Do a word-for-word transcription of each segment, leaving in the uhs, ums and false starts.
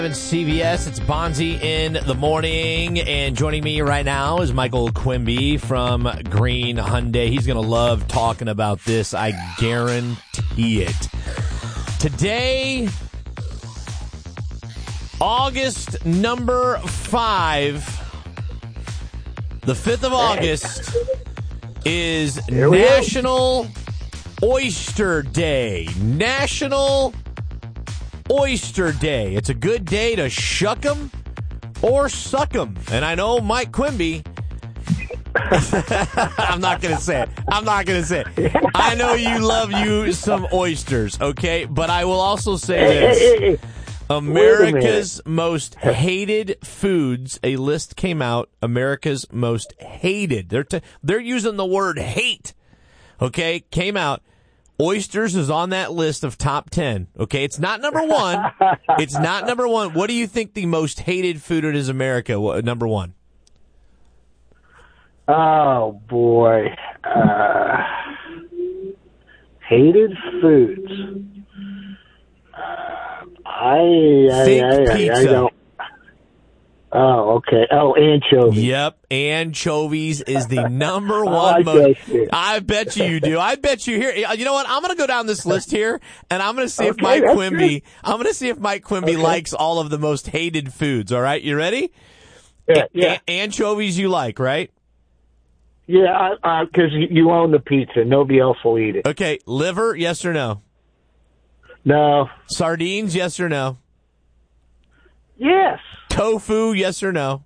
C B S, it's Bonzi in the morning, and joining me right now is Michael Quimby from Green Hyundai. He's going to love talking about this, I guarantee it. Today, August number five, the fifth of August, is National Oyster Day. National Oyster Day. It's a good day to shuck 'em or suck 'em. And I know Mike Quimby. I'm not going to say it. I'm not going to say it. I know you love you some oysters, okay? But I will also say this. America's most hated foods. A list came out. America's most hated. They're t- they're using the word hate. Okay? Came out. Oysters is on that list of top ten. Okay, it's not number one. It's not number one. What do you think the most hated food is in America? Number one. Oh boy, uh, hated foods. Uh, I, I, think I, pizza. I, I don't. Oh, okay. Oh, anchovies. Yep, anchovies is the number one. I, most, I bet you you do. I bet you here. You know what? I'm going to go down this list here, and I'm going to see if Okay, Mike that's Quimby. good. I'm going to see if Mike Quimby Okay. likes all of the most hated foods. All right, you ready? Yeah, yeah, A- anchovies you like, right? yeah. Because you own the pizza, nobody else will eat it. Okay, liver, yes or no? No. Sardines, yes or no? Yes. Tofu, yes or no?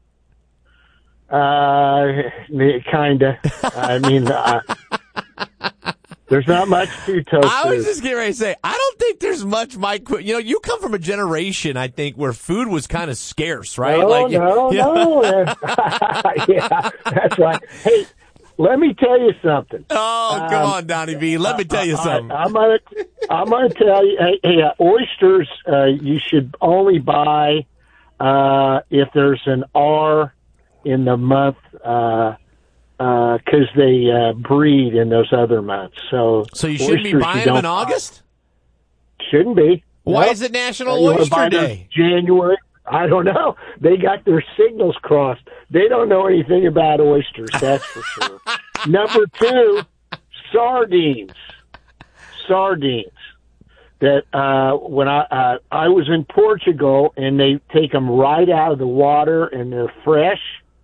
Uh, kinda. I mean, uh, there's not much to tofu. I was just getting ready to say, I don't think there's much, Mike. You know, you come from a generation, I think, where food was kind of scarce, right? No, like, no, yeah. no. Yeah, that's right. Hey, let me tell you something. Oh, come Um, on, Donnie B. Let me tell you I, something. I'm gonna, I'm gonna tell you. Hey, hey uh, oysters, uh, you should only buy uh, if there's an R in the month, because uh, uh 'cause they uh, breed in those other months. So, So you shouldn't be oysters buying you them in don't buy. August? Shouldn't be. Why Nope. is it National You wanna Oyster buy those Day? January. I don't know. They got their signals crossed. They don't know anything about oysters, that's for sure. Number two, sardines. Sardines. That uh, when I uh, I was in Portugal, and they take them right out of the water, and they're fresh,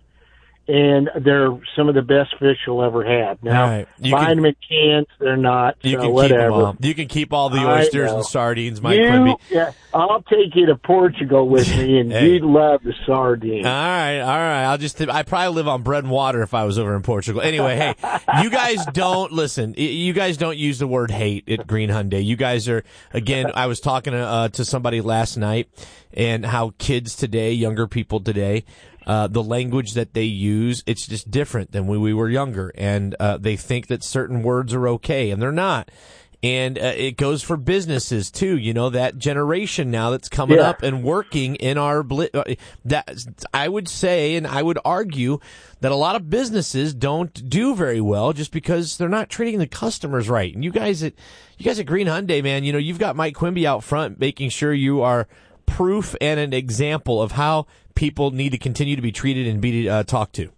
and they're some of the best fish you'll ever have. Now, All right. You buying can- them in cans, they're not. You so can whatever. keep them all. You can keep all the I oysters know. and sardines, Mike You, Quimby. yeah, I'll take you to Portugal with me, and Hey. you'd love the sardines. All right, all right. I'll just, I probably live on bread and water if I was over in Portugal. Anyway, hey, you guys don't, listen, y- you guys don't use the word hate at Green Hyundai. You guys are, again, I was talking to, uh, to somebody last night, and how kids today, younger people today, uh, the language that they use, it's just different than when we were younger. And, uh, they think that certain words are okay, and they're not. And uh, it goes for businesses too. You know, that generation now that's coming Yeah. up and working in our bli- uh, that I would say, and I would argue that a lot of businesses don't do very well just because they're not treating the customers right. And you guys at you guys at Green Hyundai, man, you know, you've got Mike Quimby out front making sure you are proof and an example of how people need to continue to be treated and be uh, talked to.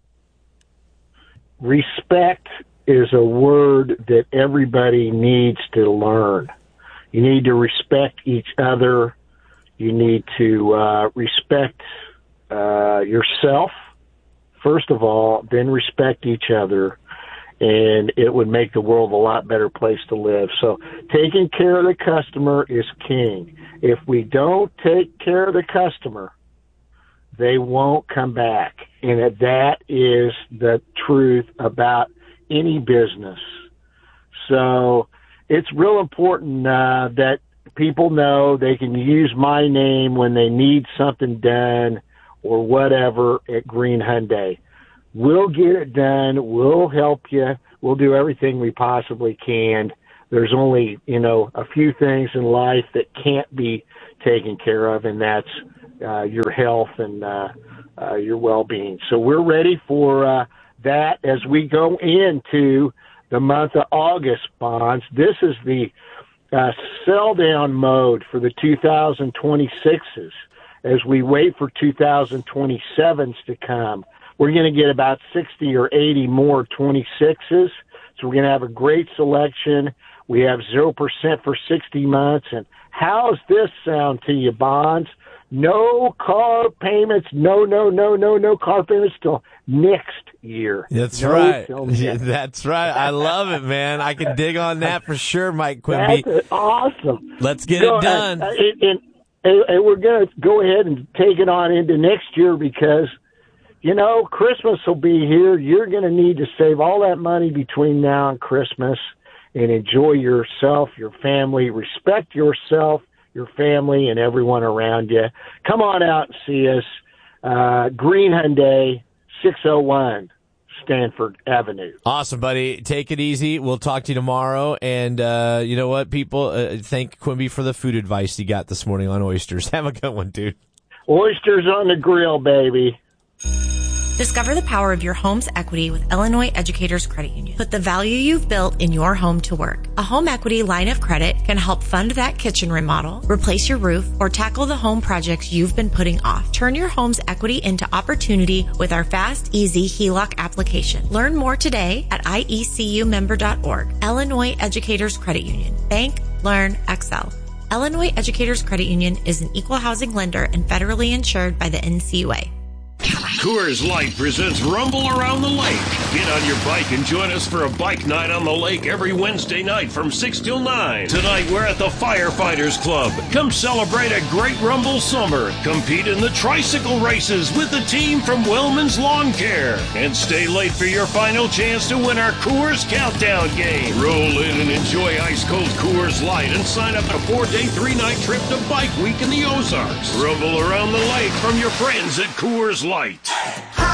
Respect is a word that everybody needs to learn. You need to respect each other. You need to uh, respect uh, yourself, first of all, then respect each other, and it would make the world a lot better place to live. So taking care of the customer is king. If we don't take care of the customer, they won't come back. And that is the truth about any business. So it's real important uh, that people know they can use my name when they need something done or whatever at Green Hyundai. We'll get it done. We'll help you. We'll do everything we possibly can. There's only, you know, a few things in life that can't be taken care of, and that's uh, your health and uh, uh, your well-being. So we're ready for uh, that as we go into the month of August, Bonds. This is the uh, sell-down mode for the two thousand twenty-sixes. as we wait for two thousand twenty-sevens to come, we're going to get about sixty or eighty more twenty-sixes. So we're going to have a great selection. We have zero percent for sixty months. And how's this sound to you, Bonds? No car payments. No, no, no, no, no car payments till next year. That's no right. Yeah, that's right. I love it, man. I can dig on that for sure, Mike Quimby. That's awesome. Let's get so, it done. Uh, and, and, and we're going to go ahead and take it on into next year because, you know, Christmas will be here. You're going to need to save all that money between now and Christmas and enjoy yourself, your family, respect yourself, your family, and everyone around you. Come on out and see us. Uh, Green Hyundai, six oh one Stanford Avenue. Awesome, buddy. Take it easy. We'll talk to you tomorrow. And uh, you know what, people? Uh, thank Quimby for the food advice he got this morning on oysters. Have a good one, dude. Oysters on the grill, baby. Discover the power of your home's equity with Illinois Educators Credit Union. Put the value you've built in your home to work. A home equity line of credit can help fund that kitchen remodel, replace your roof, or tackle the home projects you've been putting off. Turn your home's equity into opportunity with our fast, easy H E L O C application. Learn more today at I E C U member dot org. Illinois Educators Credit Union. Bank, learn, excel. Illinois Educators Credit Union is an equal housing lender and federally insured by the N C U A. Coors Light presents Rumble Around the Lake. Get on your bike and join us for a bike night on the lake every Wednesday night from six till nine. Tonight we're at the Firefighters Club. Come celebrate a great Rumble summer. Compete in the tricycle races with the team from Wellman's Lawn Care. And stay late for your final chance to win our Coors Countdown game. Roll in and enjoy ice-cold Coors Light and sign up for a four-day, three-night trip to Bike Week in the Ozarks. Rumble Around the Lake from your friends at Coors Light.